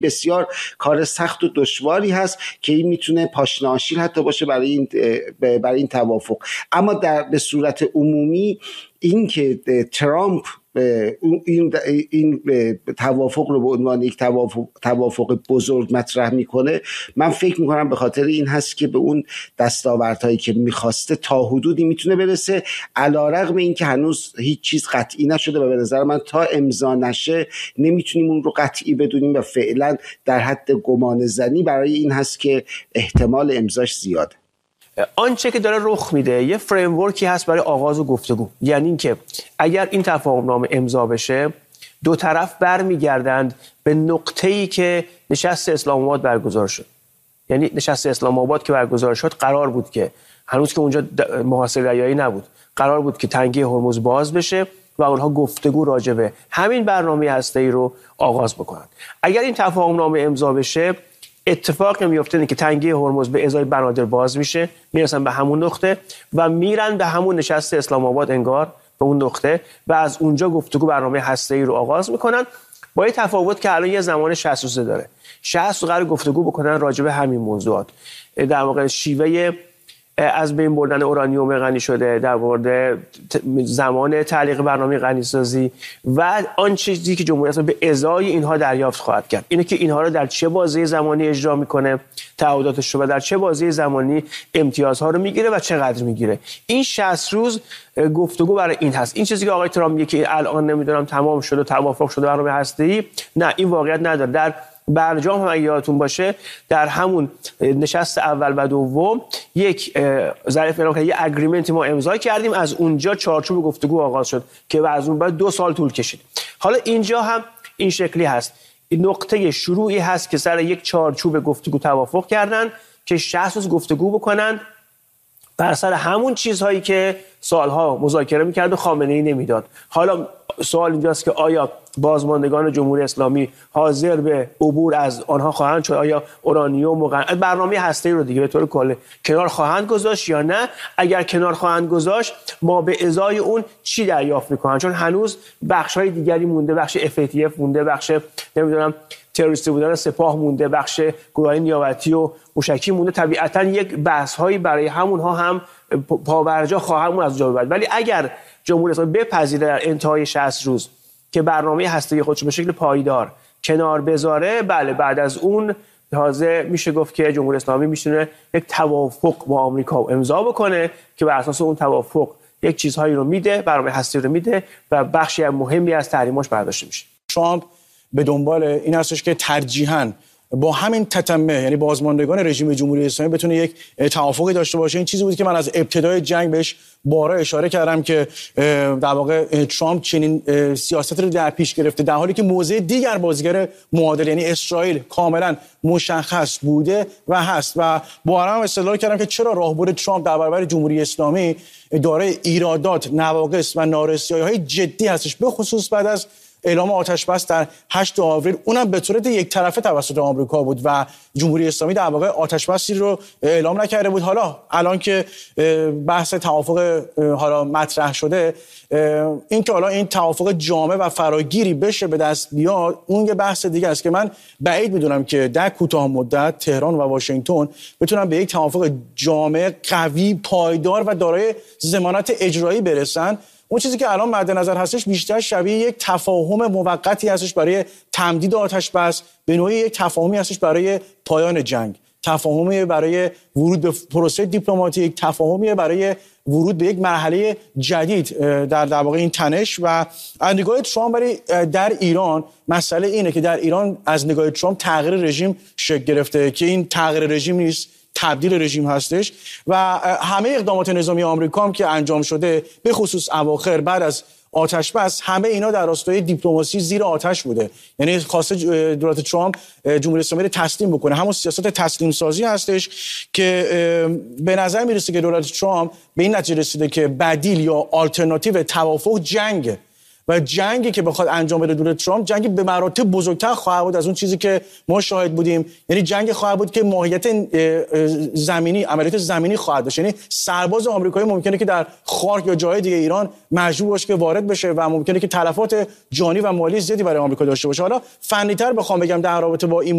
بسیار کار سخت و دشواری هست که این میتونه پاشنه آشیل حتی باشه برای این توافق. اما به صورت عمومی این که ترامپ این توافق رو به عنوان یک توافق بزرگ مطرح میکنه، من فکر میکنم به خاطر این هست که به اون دستاوردهایی که میخواسته تا حدودی میتونه برسه، علیرغم این که هنوز هیچ چیز قطعی نشده و به نظر من تا امضا نشه نمیتونیم اون رو قطعی بدونیم و فعلا در حد گمان زنی برای این هست که احتمال امضاش زیاده. آنچه که داره رخ میده یه فریم ورکی هست برای آغاز گفتگو، یعنی اینکه اگر این تفاهم نامه امضا بشه دو طرف برمیگردند به نقطه‌ای که نشست اسلام آباد برگزار شد. یعنی نشست اسلام آباد که برگزار شد قرار بود که هنوز که اونجا محاصره ریایی نبود، قرار بود که تنگه هرمز باز بشه و اونها گفتگو راجع به همین برنامه هسته‌ای رو آغاز بکنن. اگر این تفاهم نامه امضا بشه اتفاقی میفته اینه که تنگه هرمز به ازای بنادر باز میشه، میرسن به همون نقطه و میرن به همون نشست اسلام آباد انگار به اون نقطه و از اونجا گفتگو برنامه هسته‌ای رو آغاز میکنن، با این تفاوت که الان یه زمان 60 روزه داره. 60 روز قرار گفتگو بکنن راجع به همین موضوعات، در واقع شیوه از بین بردن اورانیوم غنی شده، در مورد زمان تعلیق برنامه غنیسازی و آن چیزی که جمهوری اسلامی به ازای اینها دریافت خواهد کرد. اینه که اینها رو در چه بازه زمانی اجرا میکنه، تعهداتش رو، و در چه بازه زمانی امتیازها رو میگیره و چقدر میگیره. این 60 روز گفتگو برای این هست. این چیزی که آقای ترامپ میگه که الان نمیدونم تمام شده، توافق شده برنامه هسته‌ای، نه، این واقعیت نداره. در برجام هم اگه یادتون باشه در همون نشست اول و دوم یک ظریف اعلام کرد، یه اگریمنتی ما امضا کردیم، از اونجا چارچوب گفتگو آغاز شد که از اون بعد 2 سال طول کشید. حالا اینجا هم این شکلی هست، این نقطه شروعی هست که سر یک چارچوب گفتگو توافق کردن که 60 روز گفتگو بکنن بر سر همون چیزهایی که سالها مذاکره می‌کرد و خامنه‌ای نمیداد. حالا سوال اینجاست که آیا بازماندگان جمهوری اسلامی حاضر به عبور از آنها خواهند شد؟ آیا اورانیوم و برنامه هسته‌ای رو دیگه به طور کلی کنار خواهند گذاشت یا نه؟ اگر کنار خواهند گذاشت ما به ازای اون چی دریافت می‌کنن؟ چون هنوز بخش‌های دیگری مونده، بخش FATF مونده، بخش نمیدونم تروریستی بودن سپاه مونده، بخش گروه‌های نیابتی و موشکی مونده. طبیعتاً یک بحث‌هایی برای همونها هم پابرجا خواهد از جا بعد. ولی اگر جمهوری اسلامی بپذیره در انتهای 60 روز که برنامه هسته‌ای خودش به شکل پایدار کنار بذاره، بله، بعد از اون تازه میشه گفت که جمهوری اسلامی میتونه یک توافق با آمریکا امضا بکنه که بر اساس اون توافق یک چیزهایی رو میده، برنامه هسته‌ای رو میده و بخشی مهمی از تحریماش برداشته میشه. ترامپ به دنبال این هستش که ترجیحاً با همین تتمه، یعنی بازماندگان رژیم جمهوری اسلامی، بتونه یک توافقی داشته باشه. این چیزی بود که من از ابتدای جنگ بهش بارها اشاره کردم که در واقع ترامپ چنین سیاستی رو در پیش گرفته در حالی که موضع دیگر بازیگر معادل یعنی اسرائیل کاملا مشخص بوده و هست. و بارها هم استدلال کردم که چرا راهبر ترامپ در برابر جمهوری اسلامی دارای ایرادات، نواقص و نارسایی‌های جدی هستش، به خصوص بعد از اعلام آتش بس در 8 آوریل، اونم به صورت یک طرفه توسط آمریکا بود و جمهوری اسلامی در واقع آتش بسی رو اعلام نکرده بود. حالا الان که بحث توافق حالا مطرح شده، این که حالا این توافق جامع و فراگیری بشه به دست بیاد، اون یه بحث دیگه است که من بعید میدونم که در کوتاه مدت تهران و واشنگتن بتونن به یک توافق جامع، قوی، پایدار و دارای ضمانت اجرایی برسن. اون چیزی که الان مد نظر هستش بیشتر شبیه یک تفاهم موقتی هستش برای تمدید آتش بس، به نوعی یک تفاهمی هستش برای پایان جنگ، تفاهمی برای ورود به پروسه دیپلماتیک، تفاهمی برای ورود به یک مرحله جدید در واقع این تنش. و از نگاه ترامپ برای در ایران مسئله اینه که در ایران از نگاه ترامپ تغییر رژیم شکل گرفته که این تغییر رژیم نیست، تبدیل رژیم هستش. و همه اقدامات نظامی آمریکا هم که انجام شده، به خصوص اواخر بعد از آتش بس، همه اینا در راستای دیپلماسی زیر آتش بوده. یعنی خواسته دولت ترامپ جمهوری اسلامی رو تسلیم بکنه، همون سیاست تسلیم سازی هستش که به نظر میرسه که دولت ترامپ به این نتیجه رسیده که بدیل یا آلترناتیو توافق جنگه و جنگی که بخواد انجام بده دونالد ترامپ جنگی به مراتب بزرگتر خواهد بود از اون چیزی که ما شاهد بودیم. یعنی جنگ خواهد بود که ماهیت زمینی، عملیات زمینی خواهد داشت. یعنی سرباز آمریکایی ممکنه که در خارک یا جای دیگه ایران مجبور باشه که وارد بشه و ممکنه که تلفات جانی و مالی زیادی برای آمریکا داشته باشه. حالا فنی‌تر بخوام بگم در رابطه با این